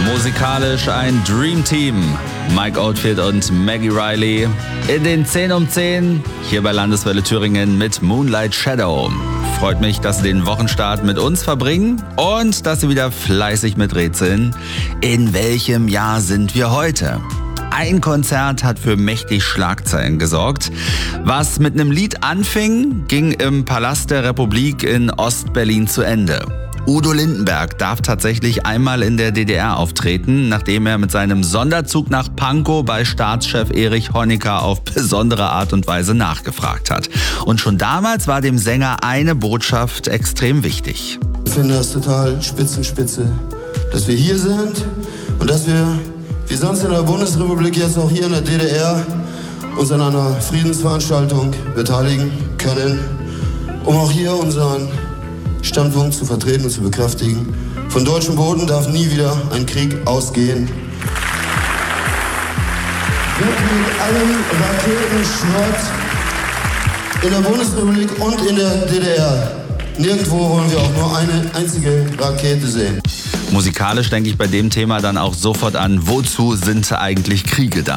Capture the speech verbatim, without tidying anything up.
Musikalisch ein Dream Team. Mike Oldfield und Maggie Riley in den zehn um zehn hier bei Landeswelle Thüringen mit Moonlight Shadow. Freut mich, dass Sie den Wochenstart mit uns verbringen und dass Sie wieder fleißig miträtseln. In welchem Jahr sind wir heute? Ein Konzert hat für mächtig Schlagzeilen gesorgt. Was mit einem Lied anfing, ging im Palast der Republik in Ostberlin zu Ende. Udo Lindenberg darf tatsächlich einmal in der D D R auftreten, nachdem er mit seinem Sonderzug nach Pankow bei Staatschef Erich Honecker auf besondere Art und Weise nachgefragt hat. Und schon damals war dem Sänger eine Botschaft extrem wichtig. Ich finde das total spitzenspitze, dass wir hier sind und dass wir, wie sonst in der Bundesrepublik, jetzt auch hier in der D D R uns an einer Friedensveranstaltung beteiligen können, um auch hier unseren Standpunkt zu vertreten und zu bekräftigen. Von deutschem Boden darf nie wieder ein Krieg ausgehen. Wird mit allem Raketenschrott in der Bundesrepublik und in der D D R. Nirgendwo wollen wir auch nur eine einzige Rakete sehen. Musikalisch denke ich bei dem Thema dann auch sofort an, wozu sind eigentlich Kriege da?